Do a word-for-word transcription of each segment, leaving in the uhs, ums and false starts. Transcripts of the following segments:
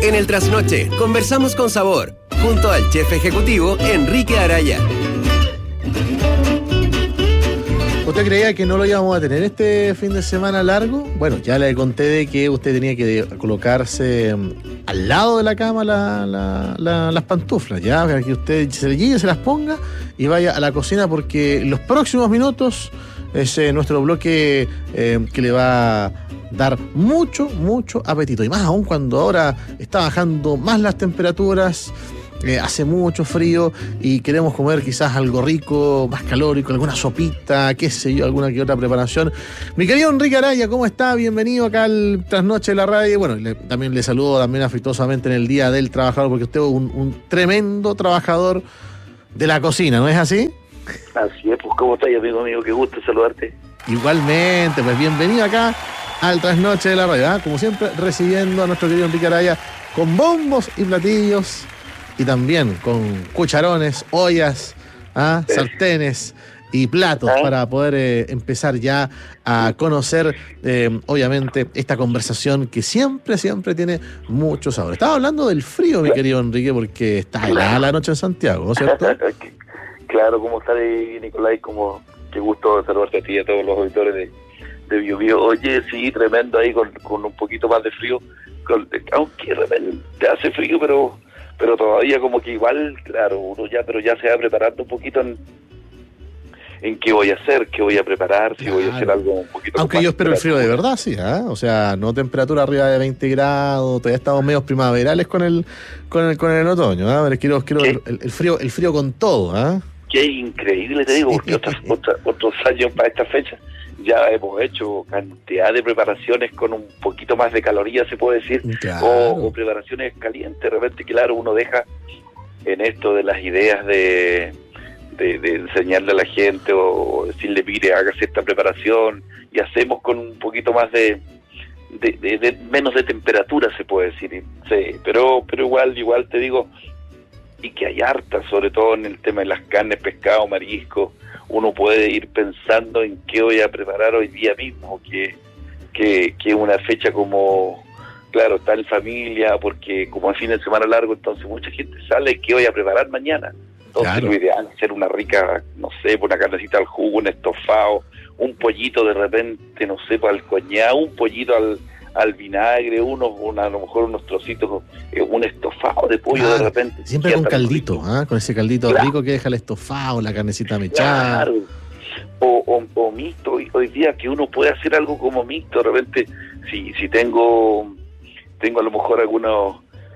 En el Trasnoche conversamos con sabor, junto al chef ejecutivo Enrique Araya. ¿Usted creía que no lo íbamos a tener este fin de semana largo? Bueno, ya le conté de que usted tenía que colocarse al lado de la cama la, la, la, las pantuflas, ya, para que usted se llegue, se las ponga y vaya a la cocina, porque los próximos minutos es eh, nuestro bloque eh, que le va a dar mucho, mucho apetito. Y más aún cuando ahora está bajando más las temperaturas. Eh, hace mucho frío y queremos comer quizás algo rico, más calórico, alguna sopita, qué sé yo, alguna que otra preparación. Mi querido Enrique Araya, ¿cómo está? Bienvenido acá al Trasnoche de la Radio. Bueno, le, también le saludo también afectuosamente en el Día del Trabajador, porque usted es un, un tremendo trabajador de la cocina, ¿no es así? Así es, pues ¿cómo estás, amigo mío? Qué gusto saludarte. Igualmente, pues bienvenido acá al Trasnoche de la Radio, ¿eh? Como siempre, recibiendo a nuestro querido Enrique Araya con bombos y platillos. Y también con cucharones, ollas, ¿ah? sartenes y platos, ¿Ah? para poder eh, empezar ya a conocer, eh, obviamente, esta conversación que siempre, siempre tiene mucho sabor. Estaba hablando del frío, mi querido Enrique, porque está helada la noche en Santiago, ¿no es cierto? Claro, ¿cómo está ahí, Nicolás? Como, qué gusto saludarte a ti y a todos los auditores de, de Bio Bio. Oye, sí, tremendo ahí con, con un poquito más de frío, con, aunque te hace frío, pero... pero todavía como que igual, claro, uno ya, pero ya se va preparando un poquito en, en qué voy a hacer, qué voy a preparar, si claro. voy a hacer algo un poquito. Aunque yo espero el frío de verdad, sí, ¿eh? O sea, no temperatura arriba de veinte grados, todavía estamos medio primaverales con el con el con el otoño, ¿eh? Pero quiero, quiero el, el frío, el frío con todo, ¿eh? Qué increíble, te digo, porque otros, otros, otros años para esta fecha ya hemos hecho cantidad de preparaciones con un poquito más de calorías, se puede decir, claro. o, o preparaciones calientes. De repente, claro, uno deja en esto de las ideas de, de, de enseñarle a la gente o decirle, mire, hágase esta preparación, y hacemos con un poquito más de, de, de, de menos de temperatura, se puede decir, sí, pero, pero igual, igual te digo, y que hay harta, sobre todo en el tema de las carnes, pescado, marisco. Uno puede ir pensando en qué voy a preparar hoy día mismo, que que, que una fecha como, claro, está en familia, porque como es fin de semana largo, entonces mucha gente sale, ¿qué voy a preparar mañana? Entonces claro. Lo ideal es hacer una rica, no sé, una carnecita al jugo, un estofado, un pollito de repente, no sé, para el coñado, un pollito al al vinagre, unos, una, a lo mejor unos trocitos, eh, un estofado de pollo claro, de repente. Siempre con caldito, ¿ah? Con ese caldito claro. rico que deja el estofado, la carnecita mechada. Claro. O, o, o mixto, hoy, hoy día que uno puede hacer algo como mixto, de repente, si si tengo, tengo a lo mejor algunos,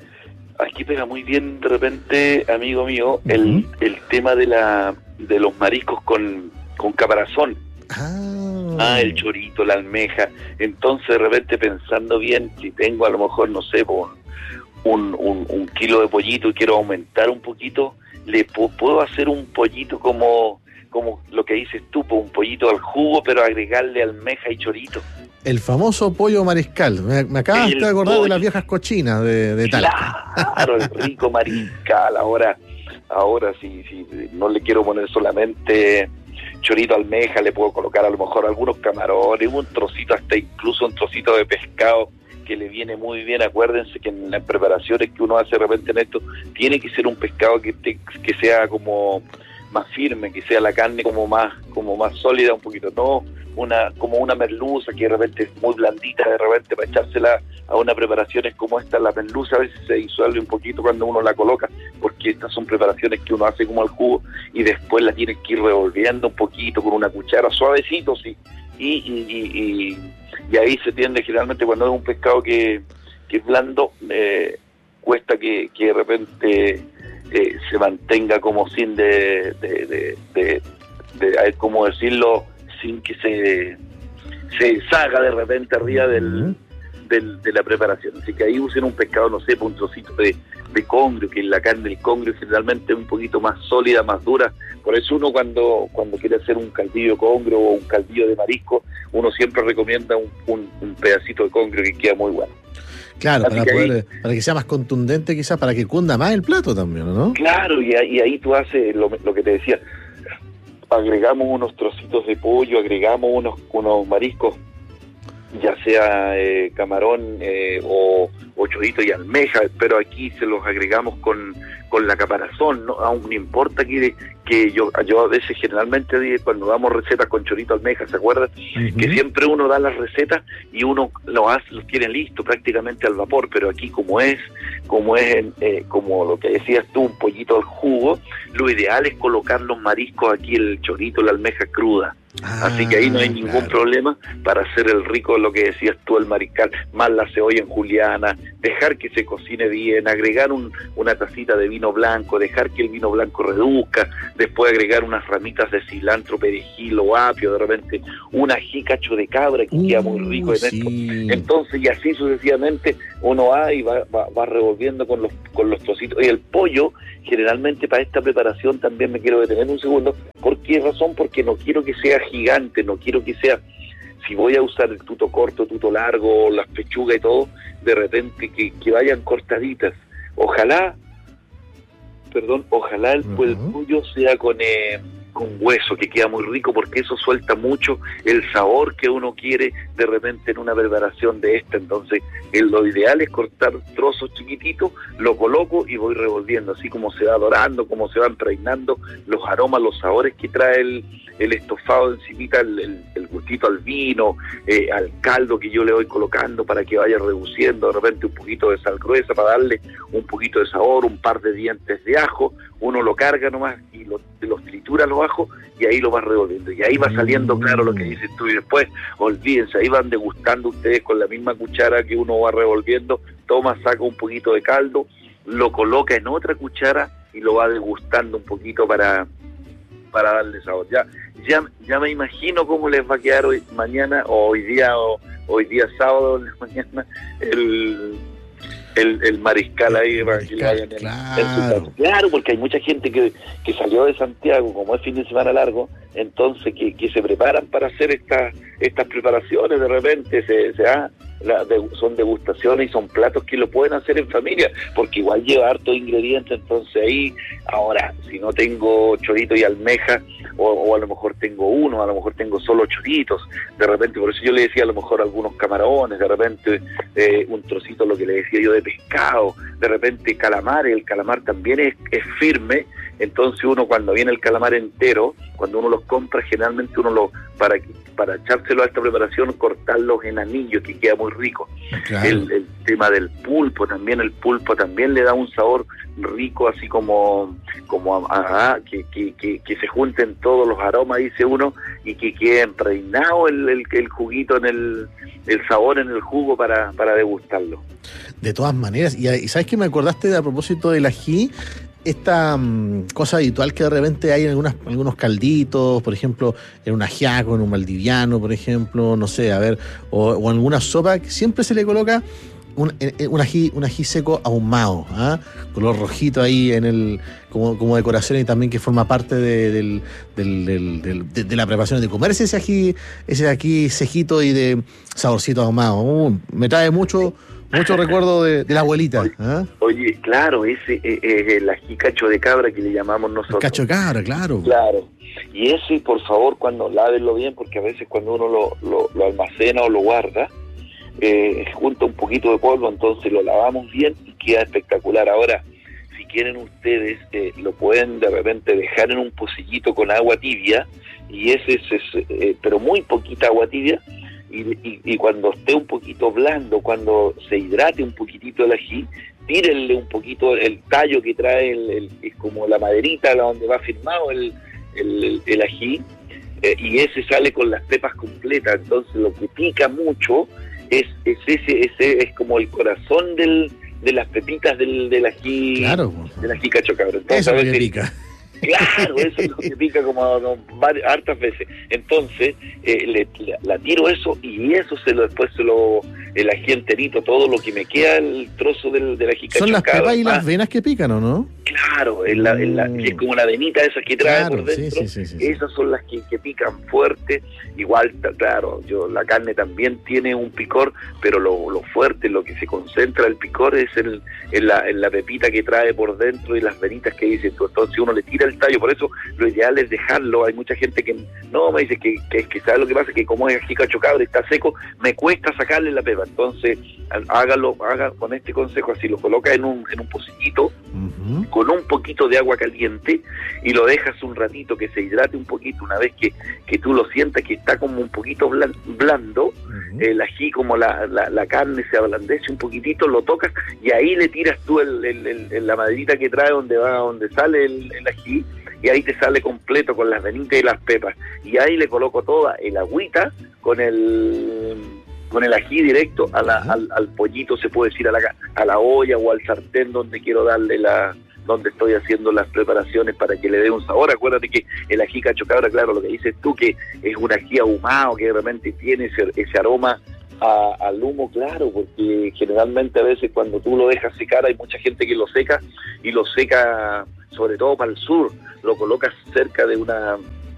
aquí pega muy bien de repente, amigo mío, uh-huh. el, el tema de la de los mariscos con, con caparazón. Ah. ah, el chorito, la almeja. Entonces de repente pensando bien, si tengo a lo mejor, no sé, un, un, un, un kilo de pollito y quiero aumentar un poquito, le po- puedo hacer un pollito como, como lo que dices tú, un pollito al jugo, pero agregarle almeja y chorito. El famoso pollo mariscal. Me, me acabas de acordar pollo. de las viejas cochinas de, de Talca. Claro, el rico mariscal. Ahora, ahora si, si no le quiero poner solamente chorito, almeja, le puedo colocar a lo mejor algunos camarones, un trocito, hasta incluso un trocito de pescado que le viene muy bien. Acuérdense que en las preparaciones que uno hace de repente en esto, tiene que ser un pescado que te, que sea como más firme, que sea la carne como más como más sólida un poquito, no una como una merluza que de repente es muy blandita, de repente para echársela a una preparaciones como esta, la merluza a veces se disuelve un poquito cuando uno la coloca, porque estas son preparaciones que uno hace como al jugo y después la tiene que ir revolviendo un poquito con una cuchara, suavecito, sí, y, y, y, y, y ahí se tiende generalmente cuando es un pescado que, que es blando, eh, cuesta que, que de repente eh, se mantenga como sin de, de, de, de, de, de ¿cómo decirlo?, sin que se se salga de repente arriba del, uh-huh. del, de la preparación. Así que ahí usen un pescado, no sé, un trocito de, de congrio, que la carne del congrio generalmente es un poquito más sólida, más dura. Por eso uno cuando cuando quiere hacer un caldillo de congrio o un caldillo de marisco, uno siempre recomienda un, un, un pedacito de congrio que queda muy bueno. Claro, para, que poder, ahí, para que sea más contundente quizás, para que cunda más el plato también, ¿no? Claro, y, y ahí tú haces lo, lo que te decía, agregamos unos trocitos de pollo, agregamos unos unos mariscos, ya sea eh, camarón eh, o, o chorito chorito y almeja, pero aquí se los agregamos con, con la caparazón, ¿no? Aún no importa que, que yo, yo a veces generalmente cuando damos recetas con chorito almeja, ¿se acuerdan? Uh-huh. Que siempre uno da las recetas y uno lo hace, los tiene listo prácticamente al vapor, pero aquí como es, como es eh, como lo que decías tú, un pollito al jugo, lo ideal es colocar los mariscos aquí, el chorito, la almeja cruda. Ah, así que ahí no hay ningún claro. problema para hacer el rico, lo que decías tú, el mariscal, más la cebolla en juliana, dejar que se cocine bien, agregar un, una tacita de vino blanco, dejar que el vino blanco reduzca, después agregar unas ramitas de cilantro, perejil o apio, de repente un ají cacho de cabra que uh, queda muy rico en sí. esto. Entonces, y así sucesivamente uno va y va, va, va revolviendo con los, con los trocitos. Y el pollo, generalmente para esta preparación también me quiero detener un segundo. ¿Por qué razón? Porque no quiero que sea gigante, no quiero que sea, si voy a usar el tuto corto, tuto largo, las pechugas y todo, de repente que, que vayan cortaditas. Ojalá, perdón, ojalá el, uh-huh. el pollo sea con, eh, con hueso, que queda muy rico, porque eso suelta mucho el sabor que uno quiere de repente en una preparación de esta. Entonces, el, lo ideal es cortar trozos chiquititos, lo coloco y voy revolviendo, así como se va dorando, como se van impregnando los aromas, los sabores que trae el, el estofado encimita, el, el, el gustito al vino, eh, al caldo que yo le voy colocando para que vaya reduciendo, de repente un poquito de sal gruesa para darle un poquito de sabor, un par de dientes de ajo, uno lo carga nomás y lo, los tritura los ajos y ahí lo va revolviendo, y ahí va saliendo claro lo que dices tú, y después olvídense, ahí van degustando ustedes con la misma cuchara que uno va revolviendo, toma, saca un poquito de caldo, lo coloca en otra cuchara y lo va degustando un poquito para para darle sabor. Ya ya ya me imagino cómo les va a quedar hoy mañana o hoy día o hoy día sábado en la mañana el el, el mariscal ahí el para mariscal, que le vayan claro. En, en su casa. Claro, porque hay mucha gente que, que salió de Santiago, como es fin de semana largo, entonces que, que se preparan para hacer estas estas preparaciones, de repente se, se ah, la, de, son degustaciones y son platos que lo pueden hacer en familia, porque igual lleva harto ingredientes, entonces ahí, ahora, si no tengo chorito y almeja, o, o a lo mejor tengo uno, a lo mejor tengo solo choritos, de repente, por eso yo le decía a lo mejor algunos camarones, de repente eh, un trocito, lo que le decía yo, de pescado, de repente calamar, el calamar también es, es firme, entonces uno cuando viene el calamar entero, cuando uno los compra, generalmente uno lo, para para echárselo a esta preparación, cortarlos en anillos, que queda muy rico. Claro. El, el tema del pulpo, también el pulpo también le da un sabor rico, así como como a, a, que, que, que, que se junten todos los aromas, dice uno, y que quede impregnado el, el, el juguito, en el, el sabor en el jugo para, para degustarlo. De todas maneras, y, y ¿sabes qué me acordaste de, a propósito del ají? Esta um, cosa habitual que de repente hay en algunas, algunos calditos, por ejemplo, en un ajiaco, en un valdiviano, por ejemplo, no sé, a ver, o, o en alguna sopa, que siempre se le coloca un, un, ají, un ají seco ahumado, ¿ah? Color rojito ahí en el como, como decoración, y también que forma parte de, del, del, del, del, de, de la preparación de comerse ese ají, ese ají cejito y de saborcito ahumado. Uh, me trae mucho... Mucho recuerdo de, de la abuelita. ¿eh? Oye, claro, ese es eh, el ají cacho de cabra que le llamamos nosotros. El cacho de cabra, claro. Claro. Y ese, por favor, cuando lávenlo bien, porque a veces cuando uno lo, lo, lo almacena o lo guarda, eh, junta un poquito de polvo, entonces lo lavamos bien y queda espectacular. Ahora, si quieren ustedes, eh, lo pueden de repente dejar en un pocillito con agua tibia, y ese es, es eh, pero muy poquita agua tibia, Y, y, y cuando esté un poquito blando, cuando se hidrate un poquitito el ají, tírenle un poquito el tallo que trae, el, el, es como la maderita, la donde va firmado el, el, el, el ají, eh, y ese sale con las pepas completas. Entonces lo que pica mucho es, es ese, ese es como el corazón del, de las pepitas del, del ají, claro, del ají cacho cabro. Entonces, eso es lo que pica. Claro, eso es lo que pica como no, varias, hartas veces. Entonces, eh, le, le, la tiro eso, y eso se lo después se lo, el ají enterito, todo lo que me queda, el trozo del, del ají cachocado. Son las pepas y las venas que pican, ¿o no? Claro, en la, en la, mm. es como la venita esa que trae claro, por dentro. Sí, sí, sí, sí, esas son las que, que pican fuerte. Igual, claro, yo la carne también tiene un picor, pero lo, lo fuerte, lo que se concentra el picor es el, en, la, en la pepita que trae por dentro y las venitas que dicen tú. Entonces uno le tira el el tallo, por eso lo ideal es dejarlo. Hay mucha gente que no me dice que, que, que sabe lo que pasa, que como es ají cacho cabra, está seco, me cuesta sacarle la pepa. Entonces, hágalo, haga con este consejo, así lo coloca en un, en un pocillito, uh-huh. con un poquito de agua caliente, y lo dejas un ratito que se hidrate un poquito. Una vez que, que tú lo sientas que está como un poquito blando, uh-huh. el ají, como la, la, la carne se ablandece un poquitito, lo tocas, y ahí le tiras tú el, el, el, el, la maderita que trae donde va, donde sale el, el ají, y ahí te sale completo con las venitas y las pepas, y ahí le coloco toda el agüita con el con el ají directo a la, al, al pollito, se puede decir, a la, a la olla o al sartén donde quiero darle la, donde estoy haciendo las preparaciones para que le dé un sabor. Acuérdate que el ají cacho cabra, claro, lo que dices tú, que es un ají ahumado, que realmente tiene ese, ese aroma a, al humo, claro, porque generalmente a veces cuando tú lo dejas secar, hay mucha gente que lo seca, y lo seca sobre todo para el sur, lo colocas cerca de una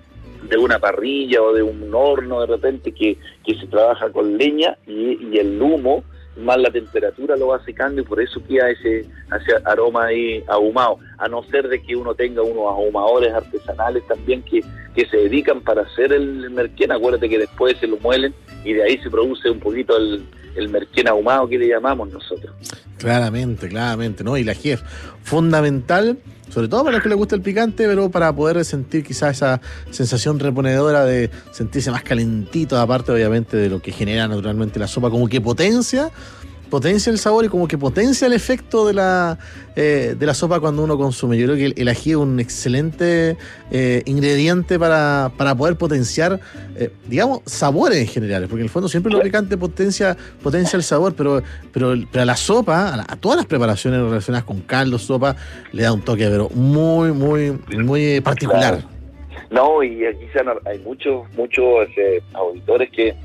de una parrilla o de un horno de repente que, que se trabaja con leña, y, y el humo más la temperatura lo va secando, y por eso queda ese, ese aroma ahí ahumado, a no ser de que uno tenga unos ahumadores artesanales también que, que se dedican para hacer el merquén. Acuérdate que después se lo muelen y de ahí se produce un poquito el, el merquén ahumado que le llamamos nosotros. Claramente, claramente, ¿no? Y el ají es fundamental, sobre todo para los que les gusta el picante, pero para poder sentir quizás esa sensación reponedora de sentirse más calentito, aparte obviamente de lo que genera naturalmente la sopa, como que potencia potencia el sabor y como que potencia el efecto de la eh, de la sopa cuando uno consume. Yo creo que el, el ají es un excelente eh, ingrediente para, para poder potenciar, eh, digamos, sabores en general, porque en el fondo siempre lo picante potencia potencia el sabor, pero pero, pero a la sopa, a, la, a todas las preparaciones relacionadas con caldo, sopa, le da un toque pero muy, muy, muy particular. Claro. No, y aquí hay muchos, muchos eh, auditores que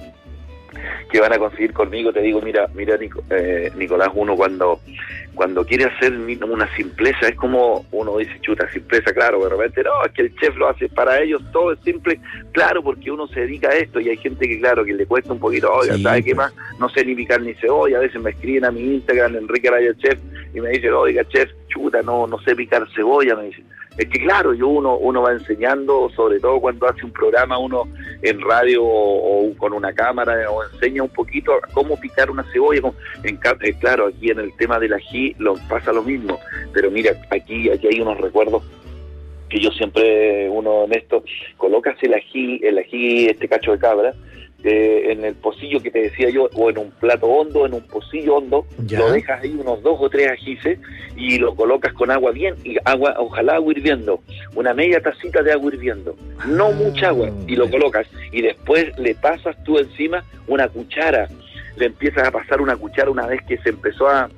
que van a conseguir conmigo. Te digo, mira, mira Nico, eh, Nicolás, uno cuando cuando quiere hacer una simpleza, es como uno dice, chuta, simpleza, claro, de repente, no, es que el chef lo hace para ellos, todo es simple, claro, porque uno se dedica a esto, y hay gente que, claro, que le cuesta un poquito, oiga, sí, ¿sabe qué más? No sé ni picar ni cebolla. A veces me escriben a mi Instagram, Enrique Araya Chef, y me dicen, oiga, chef, chuta, no, no sé picar cebolla, me dicen. Es que claro, yo uno uno va enseñando, sobre todo cuando hace un programa, uno en radio o, o con una cámara, o enseña un poquito cómo picar una cebolla. Como, en, eh, claro, aquí en el tema del ají lo pasa lo mismo, pero mira, aquí aquí hay unos recuerdos que yo siempre, uno en esto, colocas el ají, el ají, este cacho de cabra, Eh, en el pocillo que te decía yo, o en un plato hondo, en un pocillo hondo, ¿ya? Lo dejas ahí unos dos o tres ajíes y lo colocas con agua bien, y agua, ojalá agua hirviendo, una media tacita de agua hirviendo, no ah, mucha agua, y lo colocas, y después le pasas tú encima una cuchara, le empiezas a pasar una cuchara una vez que se empezó a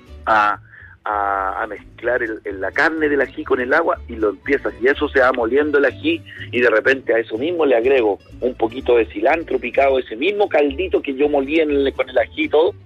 a A, a mezclar el, el, la carne del ají con el agua, y lo empiezas, y eso se va moliendo el ají, y de repente a eso mismo le agrego un poquito de cilantro picado, ese mismo caldito que yo molí en el, con el ají y todo,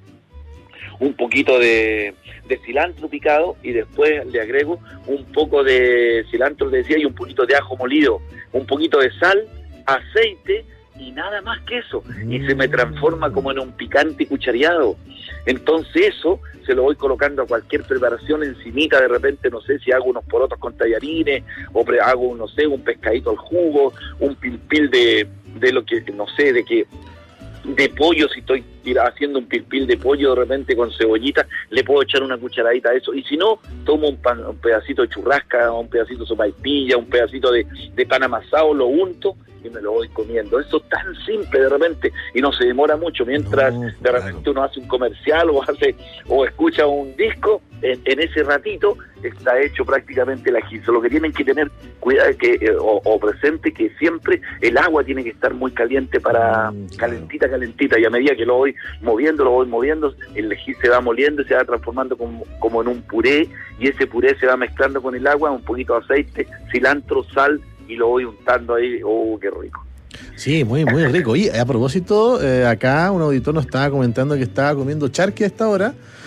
un poquito de, de cilantro picado, y después le agrego un poco de cilantro, le decía, y un poquito de ajo molido, un poquito de sal, aceite, y nada más que eso, y se me transforma como en un picante cuchareado. Entonces eso se lo voy colocando a cualquier preparación encimita, de repente, no sé, si hago unos porotos con tallarines, o pre- hago, no sé, un pescadito al jugo, un pilpil de, de lo que, no sé, de que de pollo, si estoy haciendo un pilpil de pollo de repente con cebollita, le puedo echar una cucharadita a eso, y si no, tomo un, pan, un pedacito de churrasca, un pedacito de sopaipilla, un pedacito de, de pan amasado, lo unto y me lo voy comiendo. Eso es tan simple de repente, y no se demora mucho, mientras no, de repente claro. Uno hace un comercial o hace o escucha un disco, en, en ese ratito está hecho prácticamente el ají. Lo que tienen que tener cuidado que eh, o, o presente, que siempre el agua tiene que estar muy caliente para mm, claro. calentita, calentita, y a medida que lo voy moviendo, lo voy moviendo, el ají se va moliendo y se va transformando como, como en un puré, y ese puré se va mezclando con el agua, un poquito de aceite, cilantro, sal, y lo voy untando ahí. ¡Oh, qué rico! Sí, muy, muy rico. Y a propósito, eh, acá un auditor nos estaba comentando que estaba comiendo charqui a esta hora,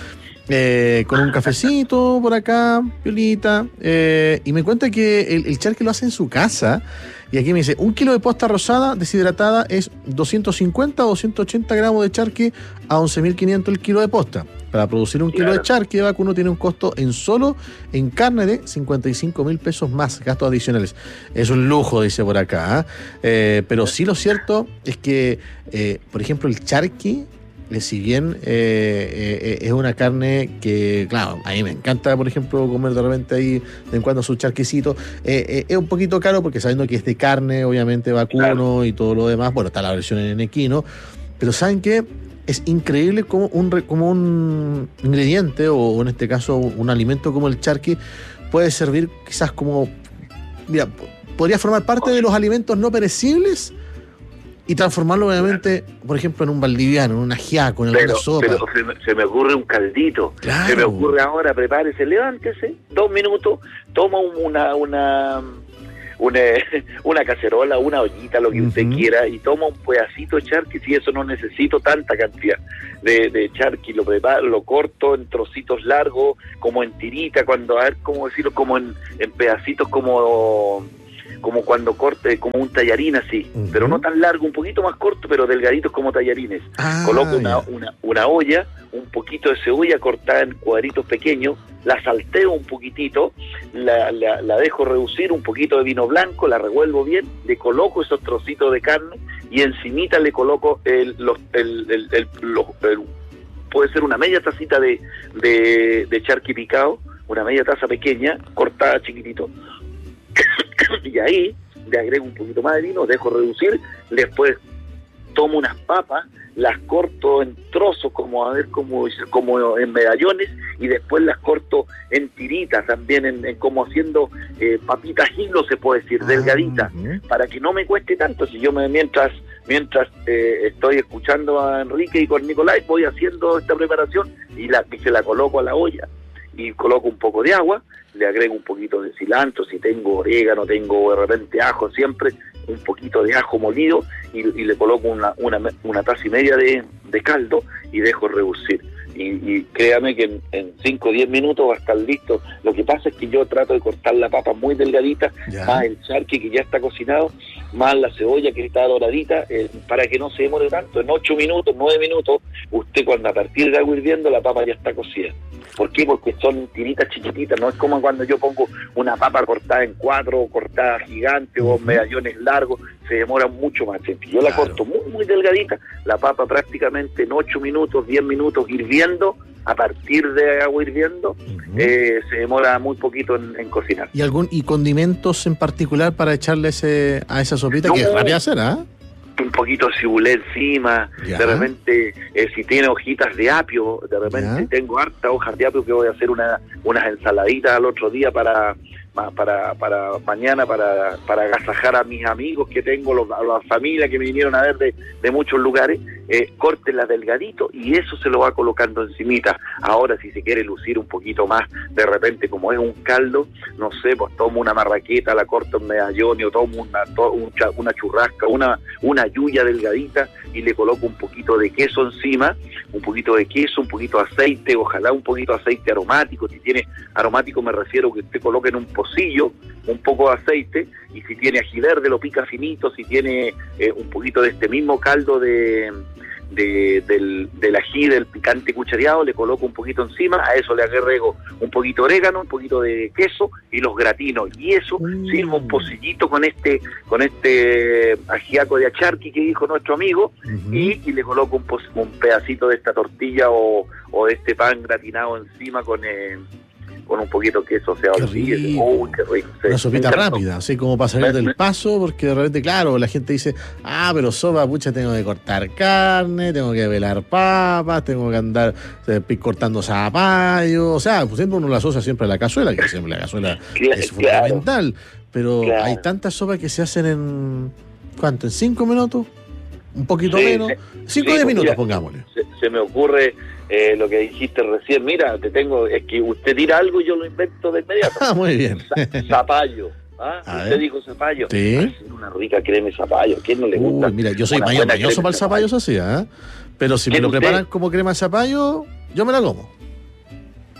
eh, con un cafecito por acá, piolita, eh, y me cuenta que el, el charqui lo hace en su casa. Y aquí me dice, un kilo de posta rosada deshidratada es doscientos cincuenta o doscientos ochenta gramos de charqui a once mil quinientos el kilo de posta. Para producir un kilo Claro. de charqui de vacuno tiene un costo en solo en carne de cincuenta y cinco mil pesos más gastos adicionales. Es un lujo, dice por acá. ¿eh? Eh, pero sí lo cierto es que, eh, por ejemplo, el charqui, eh, si bien eh, eh, es una carne que, claro, a mí me encanta, por ejemplo, comer de repente ahí de vez en cuando su charquicito, eh, eh, es un poquito caro porque sabiendo que es de carne, obviamente vacuno Claro. y todo lo demás, bueno, está la versión en equino, pero ¿saben qué? Es increíble como un, re- como un ingrediente, o en este caso un alimento como el charqui, puede servir quizás como, mira, po- podría formar parte de los alimentos no perecibles y transformarlo obviamente, por ejemplo, en un valdiviano, en un ajiaco, en alguna Pero, sopa. pero se, me, se me ocurre un caldito. Claro. Se me ocurre ahora, prepárese, levántese, dos minutos, toma un- una una una, una cacerola, una ollita, lo que usted Ujú. quiera, y toma un pedacito de charqui. Si eso no necesito tanta cantidad de, de charqui, lo preparo, lo corto en trocitos largos, como en tirita, cuando, a ver cómo decirlo, como en, en pedacitos como... como cuando corte, como un tallarín así, Ujú. pero no tan largo, un poquito más corto, pero delgaditos como tallarines. Ah, Coloco una, ya. una, una olla, un poquito de cebolla cortada en cuadritos pequeños, la salteo un poquitito, la, la, la dejo reducir, un poquito de vino blanco, la revuelvo bien, le coloco esos trocitos de carne y encimita le coloco el, los, el, el, el, los, el- puede ser una media tacita de, de, de charqui picado, una media taza pequeña, cortada chiquitito, y ahí le agrego un poquito más de vino, dejo reducir, después tomo unas papas, las corto en trozos, como a ver, como, como en medallones, y después las corto en tiritas, también en, en como haciendo eh, papitas hilo, se puede decir, Ah, delgaditas, ujú. para que no me cueste tanto. Si yo me mientras mientras eh, estoy escuchando a Enrique y con Nicolás, voy haciendo esta preparación y, la, y se la coloco a la olla, y coloco un poco de agua, le agrego un poquito de cilantro, si tengo orégano, tengo de repente ajo, siempre un poquito de ajo molido, y, y le coloco una, una, una taza y media de, de caldo y dejo reducir. Y, y créame que en cinco o diez minutos va a estar listo. Lo que pasa es que yo trato de cortar la papa muy delgadita, Ya. más el charqui que ya está cocinado, más la cebolla que está doradita, eh, para que no se demore tanto. En ocho minutos, nueve minutos, usted cuando a partir de agua hirviendo, la papa ya está cocida. ¿Por qué? Porque son tiritas chiquititas, no es como cuando yo pongo una papa cortada en cuatro, o cortada gigante, o Ujú. medallones largos, se demora mucho más. Yo la Claro. corto muy, muy delgadita, la papa prácticamente en ocho minutos, diez minutos hirviendo, a partir de agua hirviendo, Ujú. eh, se demora muy poquito en, en cocinar. ¿Y algún y condimentos en particular para echarle ese, a esa sopita? No. Que es rápida hacer, ¿ah? Un poquito de cibulé encima, Ya. de repente eh, si tiene hojitas de apio, de repente Ya. tengo hartas hojas de apio que voy a hacer una, unas ensaladitas al otro día para ma- para, para mañana, para, para agasajar a mis amigos que tengo, los, a la familia que me vinieron a ver de, de muchos lugares, eh, córtenla delgadito y eso se lo va colocando encimita. Ahora si se quiere lucir un poquito más, de repente como es un caldo, no sé, pues tomo una marraqueta, la corto en medallones, o tomo una, to, un cha, una churrasca, una, una yuya delgadita y le coloco un poquito de queso encima, un poquito de queso, un poquito de aceite, ojalá un poquito de aceite aromático. Si tiene aromático me refiero que usted coloque en un pocillo un poco de aceite, y si tiene ají verde lo pica finito, si tiene eh, un poquito de este mismo caldo de, de del, del ají, del picante cuchareado, le coloco un poquito encima, a eso le agrego un poquito de orégano, un poquito de queso y los gratinos, y eso Mm. sirvo un pocillito con este con este ajiaco de acharqui que dijo nuestro amigo, Uh-huh. y, y le coloco un, un pedacito de esta tortilla o, o de este pan gratinado encima con eh, con un poquito de queso, o sea, Qué olvídese. rico. Uy, qué rico. Sí, Una sopita me encantó. rápida, así como para salir Me- del me- paso, porque de repente, claro, la gente dice, ah, pero sopa, pucha, tengo que cortar carne, tengo que velar papas, tengo que andar eh, pi- cortando zapallo, o sea, pues siempre uno la asocia siempre a la cazuela, que siempre la cazuela Cla- es claro. fundamental, pero Claro. hay tantas sopas que se hacen en, ¿cuánto? ¿En cinco minutos? ¿Un poquito Sí, menos? sí. Cinco o Sí, diez pues, minutos, mira, pongámosle. Se, se me ocurre eh, lo que dijiste recién. Mira, te tengo, es que usted tira algo y yo lo invento de inmediato. Ah, muy bien. Za- zapallo. ¿Ah? A Usted ver. dijo zapallo. Sí. Hacer una rica crema de zapallo. ¿A quién no le gusta? Uy, mira, yo soy Una mayo, buena mayoso crema para el de zapallo, eso sí, ¿ah? Pero si me ¿Quién lo usted? preparan como crema de zapallo, yo me la como.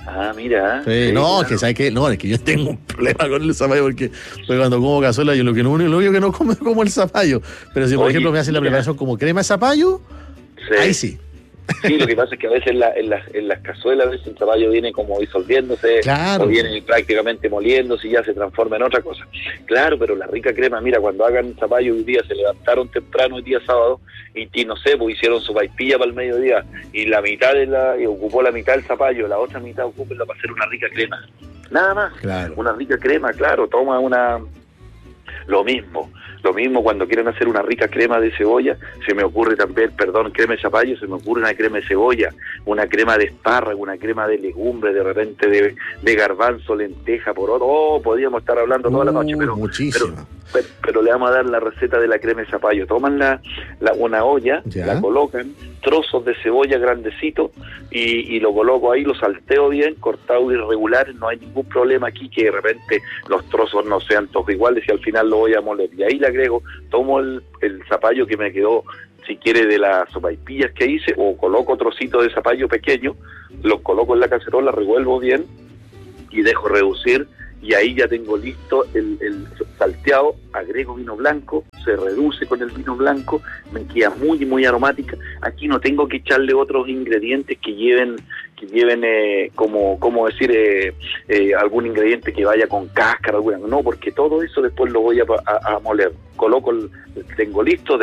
Ah, mira. Sí, sí, no, claro. es que sabes que no, es que yo tengo un problema con el zapallo porque, porque cuando como cazuela yo lo que no, lo único que no como es como el zapallo. Pero si por Oye, ejemplo me hacen la mira. preparación como crema de zapallo, Sí. ahí sí. Sí, lo que pasa es que a veces en, la, en, las, en las cazuelas a veces el zapallo viene como disolviéndose, Claro. o viene prácticamente moliéndose y ya se transforma en otra cosa. Claro, pero la rica crema, mira, cuando hagan zapallo hoy día, se levantaron temprano el día sábado y, y no sé, pues hicieron su vaipilla para el mediodía y la mitad de la, y ocupó la mitad del zapallo, la otra mitad ocúpenla para hacer una rica crema. Nada más, Claro. una rica crema, claro, toma una... Lo mismo, lo mismo cuando quieren hacer una rica crema de cebolla, se me ocurre también, perdón, crema de zapallo, se me ocurre una crema de cebolla, una crema de espárrago, una crema de legumbre, de repente de, de garbanzo, lenteja, poroto, oh, podríamos estar hablando toda la noche, Uh, pero, muchísimo. pero, pero, pero le vamos a dar la receta de la crema de zapallo. Toman la, la, una olla, Ya. la colocan, trozos de cebolla grandecitos y, y lo coloco ahí, lo salteo bien, cortado irregular, no hay ningún problema aquí que de repente los trozos no sean todos iguales y al final lo voy a moler. Y ahí le agrego, tomo el, el zapallo que me quedó, si quiere, de las sopaipillas que hice, o coloco trocitos de zapallo pequeño, los coloco en la cacerola, revuelvo bien y dejo reducir. Y ahí ya tengo listo el, el salteado, agrego vino blanco, se reduce con el vino blanco, me queda muy, muy aromática. Aquí no tengo que echarle otros ingredientes que lleven, que lleven eh, como, como decir, eh, eh, algún ingrediente que vaya con cáscara, alguna, no, porque todo eso después lo voy a, a, a moler. Coloco, el, tengo listo,